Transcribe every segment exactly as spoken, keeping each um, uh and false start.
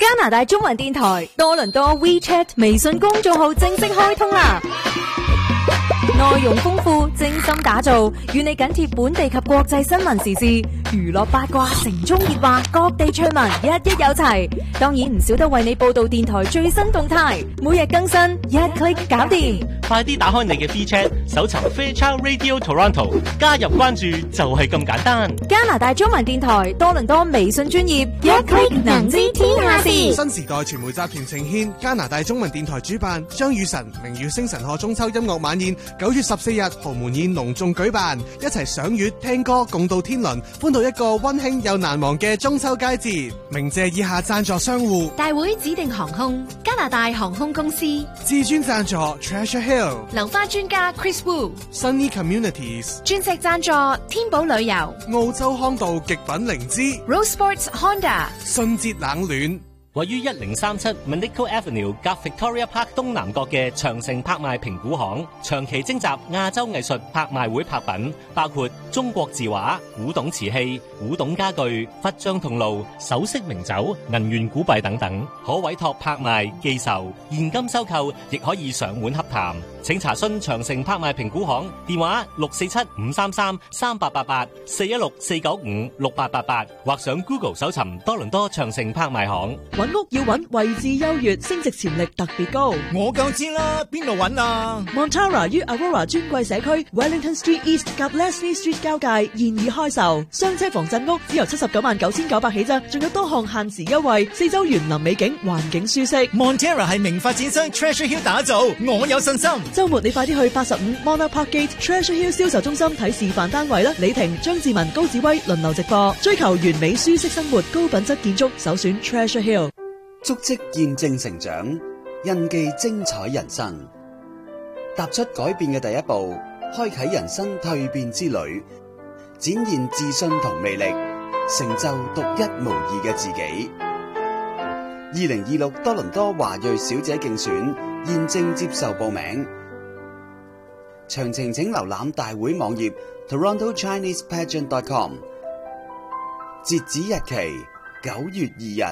加拿大中文電台多倫多 WeChat 微信公眾號正式開通啦！內容豐富，精心打造，與你緊貼本地及國際新聞時事、娛樂八卦、城中熱話、各地趣聞，一一有齊。當然唔少得為你報道電台最新動態，每日更新，一 click 搞掂。 快啲打開你嘅 WeChat，搜尋 Fairchild Radio Toronto， 加入關注就係咁簡單。 加拿大中文電台多倫多微信專頁，一 click 能知天下事。 新時代傳媒集團呈獻加拿大中文電台主辦張雨晨明耀星晨賀中秋音樂晚宴，九月十四日豪門宴隆重舉辦，一齊賞月聽歌共度天倫，歡度一個溫馨又難忘嘅中秋佳節。鳴謝以下贊助商戶： 大會指定航空、加拿大航空公司、 至尊贊助 Treasure Hill、 流花專家 Chris Wu、 Sunny Communities、 鑽石贊助天寶旅遊、 澳洲康道極品靈芝、 Rose Sports Honda、 信捷冷暖。 位於一零三七 Manico Avenue 隔 Victoria Park 東南角嘅長城拍賣評估行，長期徵集亞洲藝術拍賣會拍品，包括中國字畫、古董瓷器、古董家具、佛像銅爐、首飾名酒、銀元古幣等等，可委託拍賣、寄售、現金收購，亦可以上門洽談。請查詢長城拍賣評估行電話六四七五三三三八八八四一六四九五六八八八，或上 Google 搜尋多倫多長城拍賣行。 揾屋要揾位置優越，升值潛力特別高。 我夠知啦，邊度揾啊 Montara 於 Aurora 尊貴社區 Wellington Street East 及 Leslie Street 交界現已開售，雙車房鎮屋只由七十九萬九千九百起啫，仲有多項限時優惠，四周園林美景，環境舒適。 Montara 係名發展商 Treasure Hill 打造，我有信心。 週末你快啲去八十五 Monarch Park Gate Treasure Hill 銷售中心睇示範單位啦！李婷、張志文、高子威輪流直播，追求完美舒適生活，高品質建築，首選 Treasure Hill。 足跡見證成長，印記精彩人生。踏出改變嘅第一步，開啟人生蛻變之旅，展現自信同魅力，成就獨一無二嘅自己。二零二六多倫多華裔小姐競選現正接受報名，詳情請瀏覽大會網頁 Toronto Chinese Pageant dot com， 截止日期九月二日。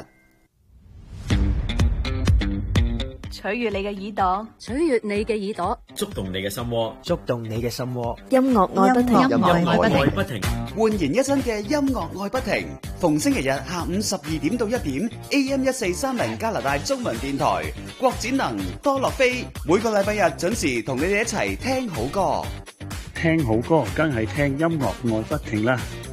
取悅你嘅耳朵， 取悅你嘅耳朵， 觸動你嘅心窩， 觸動你嘅心窩。 音樂愛不停， 音樂愛不停， 煥然一新嘅音樂愛不停。逢星期日下午十二點到一點 ，A M 一四三零加拿大中文電台，郭展能、多樂飛，每個禮拜日準時同你哋一齊聽好歌。 聽好歌，梗係聽音樂愛不停啦。